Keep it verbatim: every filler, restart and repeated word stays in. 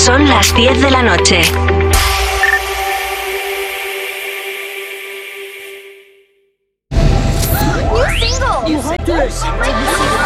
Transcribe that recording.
Son las diez de la noche. New single!